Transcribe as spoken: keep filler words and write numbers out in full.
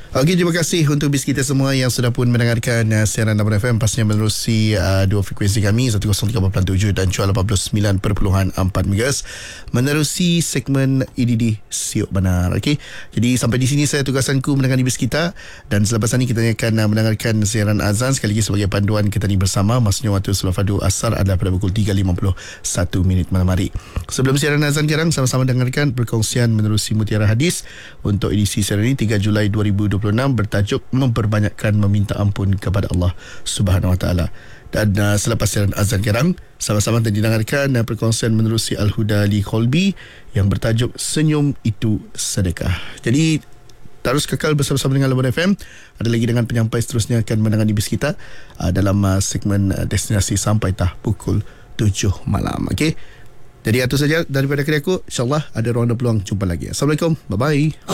Okey, terima kasih untuk bis kita semua yang sudah pun mendengarkan uh, siaran Nabar F M, pastinya menerusi uh, dua frekuensi kami seratus tiga puluh tujuh dan Cual lapan puluh sembilan perpuluhan empat megahertz, menerusi segmen E D D Siok Benar. Okey, jadi sampai di sini saya tugasanku mendengar bis kita, dan selepas ini kita akan uh, mendengarkan siaran azan sekali lagi sebagai panduan kita ni bersama. Maksudnya waktu solat fardu asar adalah pada pukul tiga lima puluh satu minit malam hari. Sebelum siaran azan sekarang, sama-sama dengarkan perkongsian menerusi Mutiara Hadis untuk edisi siaran ini tiga Julai dua ribu dua puluh enam bertajuk memperbanyakkan meminta ampun kepada Allah Subhanahu Wa Taala. Dan uh, selepas siaran azan sekarang, sama-sama dengarkan uh, perkongsian menerusi Al-Huda Li Kolbi yang bertajuk Senyum Itu Sedekah. Jadi terus kekal bersama-sama dengan Labuan F M. Ada lagi dengan penyampai seterusnya akan mendengar bis kita uh, dalam uh, segmen uh, destinasi sampai tah pukul tujuh malam. Okey. Jadi itu saja daripada kedai aku. InsyaAllah ada ruang dan peluang jumpa lagi. Assalamualaikum. Bye-bye.